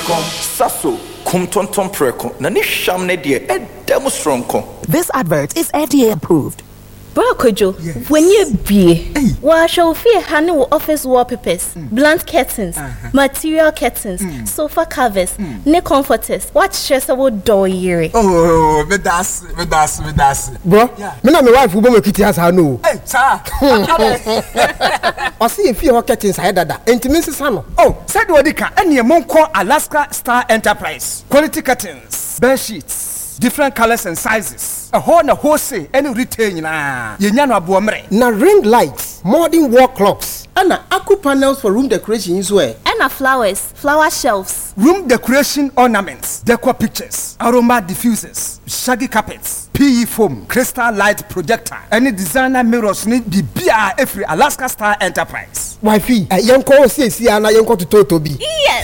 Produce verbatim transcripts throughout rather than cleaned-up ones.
stronko. Saso, kum tonton preko. Na ni sham ne die e demo stronko. This advert is F D A approved. Bro Kojo, yes. When you be, wa show fear handle office wallpapers, mm. blunt curtains, uh-huh. material curtains, mm. sofa covers, mm. ne comforters. What stress about door yere? Oh, me das, me das, me das. Bro, yeah. Me na me wife who me kiti asa no. Hey, sir. I see if you curtains I dada. Intimacy sano. Oh, said wadika. Any mon call Alaska Star Enterprise. Quality curtains, bed sheets, different colors and sizes. A whole na wholesale any retail na. Yenya no abuomre. Na ring lights, modern wall clocks, and aqua panels for room decoration as well. And flowers, flower shelves, room decoration ornaments, decor pictures, aroma diffusers, shaggy carpets, P E foam, crystal light projector, any designer mirrors need be B R every Alaska Star Enterprise. Wifey, a young call says Siana young to Totobi. Yes.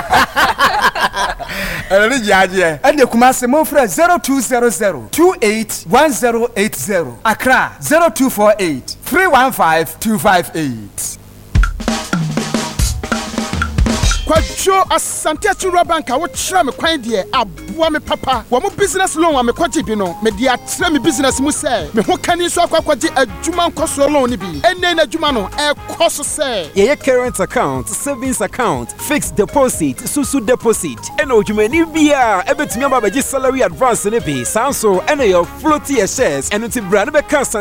And the Kumasi Mofra zero two zero zero two eight one zero eight zero. Accra zero two four eight three one five two five eight. Kwajo asante achura banka wo kyerɛ me kwan de aboa me papa wo mo business loan wa me kwaje bi no me de akyerɛ me business mu sɛ me ho kani so akwakwaje adwuma nkoso loan ni bi enne na adwuma no e koso sɛ ye ye current account, savings account, fixed deposit, susu deposit eno odwumani bia e betumi aba beji salary advance ne bi sanso eno your floaty shares eno ti bra ne be